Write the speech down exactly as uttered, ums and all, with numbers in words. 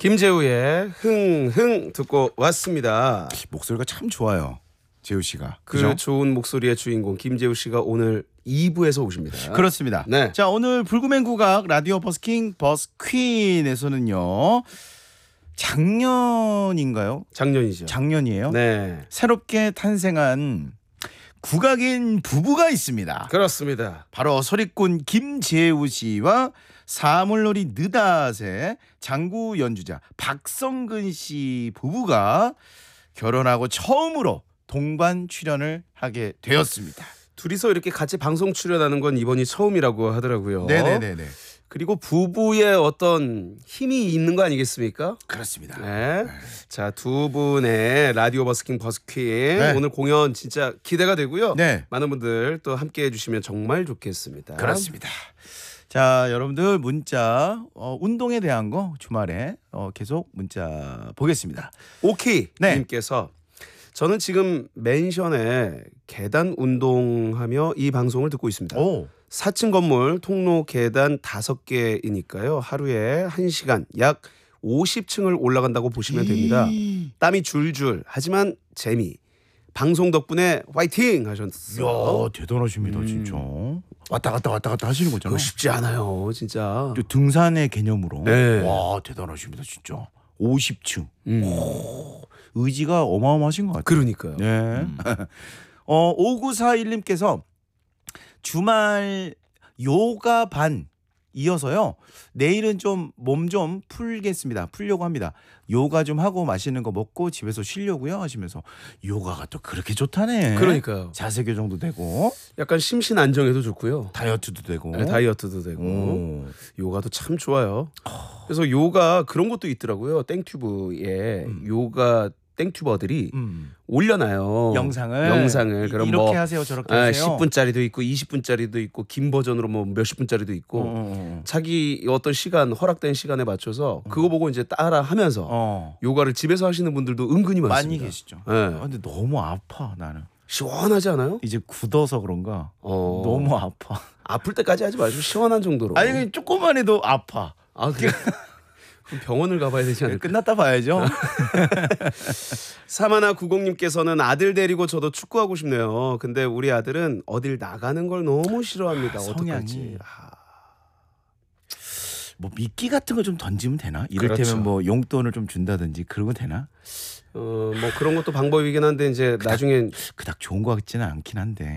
김재우의 흥흥 듣고 왔습니다. 목소리가 참 좋아요, 재우 씨가. 그 그죠? 좋은 목소리의 주인공 김재우 씨가 오늘 이 부에서 오십니다. 그렇습니다. 네. 자, 오늘 불구맨 국악 라디오 버스킹 버스퀸에서는요. 작년인가요? 작년이죠. 작년이에요. 네. 새롭게 탄생한 국악인 부부가 있습니다. 그렇습니다. 바로 소리꾼 김재우 씨와 사물놀이 느닷의 장구 연주자 박성근 씨 부부가 결혼하고 처음으로 동반 출연을 하게 되었습니다. 둘이서 이렇게 같이 방송 출연하는 건 이번이 처음이라고 하더라고요. 네네네네. 그리고 부부의 어떤 힘이 있는 거 아니겠습니까? 그렇습니다. 네. 자, 두 분의 라디오 버스킹 버스킹 네. 오늘 공연 진짜 기대가 되고요. 네. 많은 분들 또 함께 해주시면 정말 좋겠습니다. 그렇습니다. 자, 여러분들 문자 어, 운동에 대한 거 주말에 어, 계속 문자 보겠습니다. 오키 네. 님께서 저는 지금 맨션에 계단 운동하며 이 방송을 듣고 있습니다. 오. 사 층 건물 통로 계단 다섯 개이니까요. 하루에 한 시간 약 오십 층을 올라간다고 보시면 됩니다. 땀이 줄줄 하지만 재미. 방송 덕분에 화이팅 하셨어요. 이야, 대단하십니다. 음. 진짜. 왔다 갔다 왔다 갔다 하시는 거잖아요. 그거 쉽지 않아요. 진짜. 또 등산의 개념으로. 네. 와, 대단하십니다. 진짜. 오십 층. 음. 의지가 어마어마하신 것 같아요. 그러니까요. 네. 음. 어, 오구사일 님께서 주말 요가 반 이어서요. 내일은 좀 몸 좀 풀겠습니다. 풀려고 합니다. 요가 좀 하고 맛있는 거 먹고 집에서 쉬려고요 하시면서 요가가 또 그렇게 좋다네. 그러니까요. 자세 교정도 되고 약간 심신 안정에도 좋고요. 다이어트도 되고. 네, 다이어트도 되고 오. 요가도 참 좋아요. 그래서 요가 그런 것도 있더라고요. 땡튜브에 음. 요가 땡튜버들이 음. 올려놔요. 영상을 영상을 이- 그럼 이렇게 뭐 하세요 저렇게 아, 하세요. 십 분짜리도 있고 이십 분짜리도 있고 긴 버전으로 뭐 몇십 분짜리도 있고 어, 어, 어. 자기 어떤 시간 허락된 시간에 맞춰서 그거 보고 이제 따라 하면서 어. 요가를 집에서 하시는 분들도 은근히 많습니다. 많이 계시죠. 네. 아, 근데 너무 아파 나는. 시원하지 않아요? 이제 굳어서 그런가. 어. 너무 아파. 아플 때까지 하지 마시고 시원한 정도로. 아니 그냥 조금만 해도 아파. 아, 그래. 그럼 병원을 가봐야 되지 않을까? 끝났다 봐야죠. 사마나 구공님께서는 아들 데리고 저도 축구하고 싶네요. 근데 우리 아들은 어딜 나가는 걸 너무 싫어합니다. 아, 어떡하지? 성향이. 아, 뭐 미끼 같은 거 좀 던지면 되나? 이를테면 그렇죠. 뭐 용돈을 좀 준다든지 그런 거 되나? 어, 뭐 그런 것도 방법이긴 한데 이제 나중엔 그닥 좋은 거 같지는 않긴 한데.